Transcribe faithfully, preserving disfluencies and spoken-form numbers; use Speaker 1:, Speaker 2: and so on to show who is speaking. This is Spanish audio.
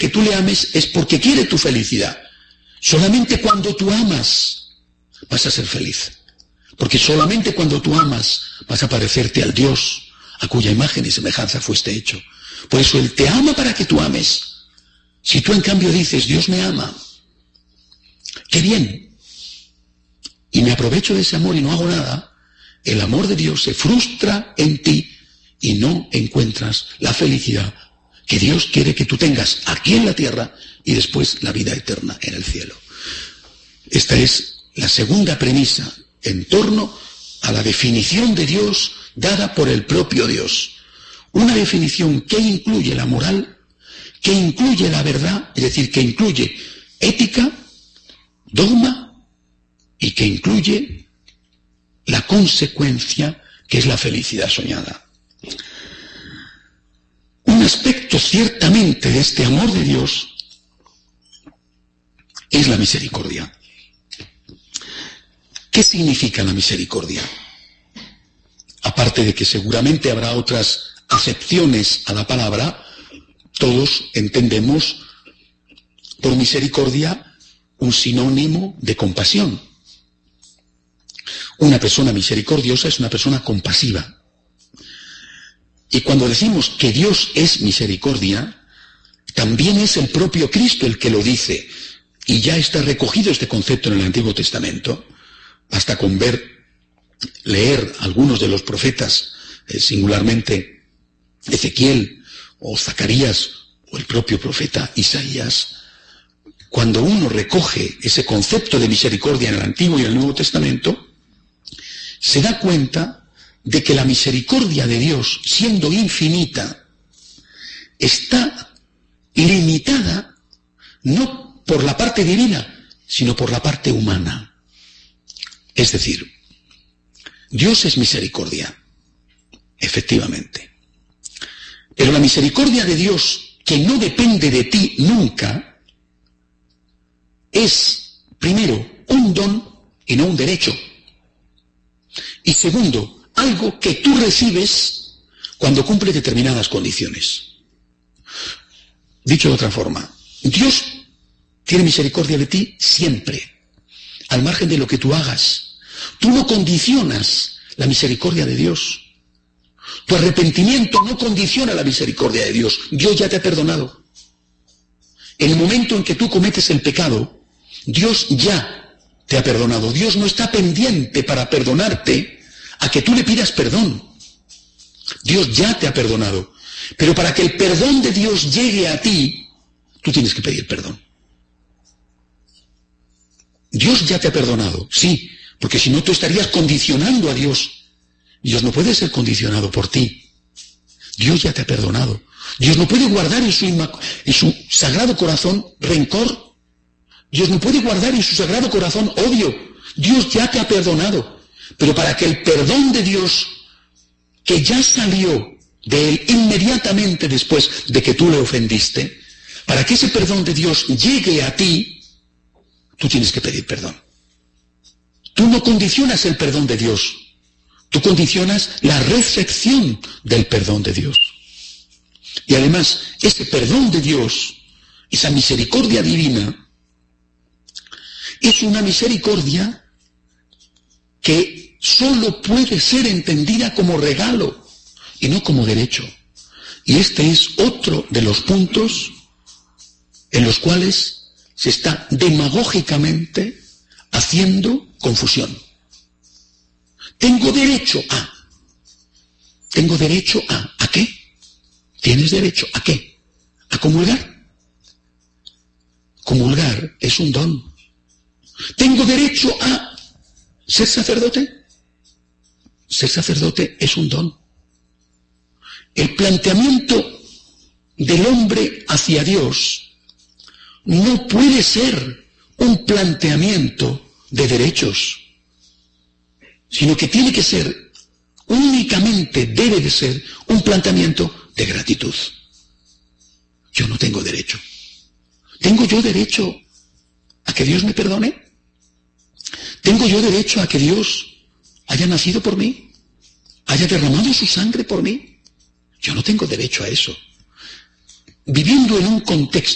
Speaker 1: que tú le ames es porque quiere tu felicidad. Solamente cuando tú amas vas a ser feliz. Porque solamente cuando tú amas vas a parecerte al Dios a cuya imagen y semejanza fuiste hecho. Por eso Él te ama para que tú ames. Si tú en cambio dices, Dios me ama, qué bien, y me aprovecho de ese amor y no hago nada, el amor de Dios se frustra en ti y no encuentras la felicidad que Dios quiere que tú tengas aquí en la tierra y después la vida eterna en el cielo. Esta es la segunda premisa en torno a la definición de Dios dada por el propio Dios. Una definición que incluye la moral, que incluye la verdad, es decir, que incluye ética, dogma y que incluye la consecuencia que es la felicidad soñada. Un aspecto ciertamente de este amor de Dios es la misericordia. ¿Qué significa la misericordia? Aparte de que seguramente habrá otras acepciones a la palabra, todos entendemos por misericordia un sinónimo de compasión. Una persona misericordiosa es una persona compasiva. Y cuando decimos que Dios es misericordia, también es el propio Cristo el que lo dice. Y ya está recogido este concepto en el Antiguo Testamento. Basta con ver, leer algunos de los profetas, eh, singularmente Ezequiel o Zacarías o el propio profeta Isaías. Cuando uno recoge ese concepto de misericordia en el Antiguo y en el Nuevo Testamento, se da cuenta de que la misericordia de Dios, siendo infinita, está limitada no por la parte divina, sino por la parte humana. Es decir, Dios es misericordia, efectivamente. Pero la misericordia de Dios, que no depende de ti nunca, es, primero, un don y no un derecho. Y segundo, algo que tú recibes cuando cumple determinadas condiciones. Dicho de otra forma, Dios tiene misericordia de ti siempre, al margen de lo que tú hagas. Tú no condicionas la misericordia de Dios. Tu arrepentimiento no condiciona la misericordia de Dios. Dios ya te ha perdonado. En el momento en que tú cometes el pecado, Dios ya te ha perdonado. Dios no está pendiente para perdonarte a que tú le pidas perdón. Dios ya te ha perdonado. Pero para que el perdón de Dios llegue a ti, tú tienes que pedir perdón. Dios ya te ha perdonado, sí, porque si no tú estarías condicionando a Dios. Dios no puede ser condicionado por ti. Dios ya te ha perdonado. Dios no puede guardar en su, en su sagrado corazón rencor. Dios no puede guardar en su sagrado corazón odio. Dios ya te ha perdonado. Pero para que el perdón de Dios, que ya salió de él inmediatamente después de que tú le ofendiste, para que ese perdón de Dios llegue a ti, tú tienes que pedir perdón. Tú no condicionas el perdón de Dios, tú condicionas la recepción del perdón de Dios. Y además, ese perdón de Dios, esa misericordia divina, es una misericordia que solo puede ser entendida como regalo y no como derecho. Y este es otro de los puntos en los cuales se está demagógicamente haciendo confusión. Tengo derecho a. Tengo derecho a. ¿A qué? ¿Tienes derecho a qué? ¿A comulgar? Comulgar es un don. ¿Tengo derecho a ser sacerdote? Ser sacerdote es un don. El planteamiento del hombre hacia Dios no puede ser un planteamiento de derechos, sino que tiene que ser, únicamente debe de ser, un planteamiento de gratitud. Yo no tengo derecho. ¿Tengo yo derecho a que Dios me perdone? ¿Tengo yo derecho a que Dios haya nacido por mí? ¿Haya derramado su sangre por mí? Yo no tengo derecho a eso. Viviendo en un contexto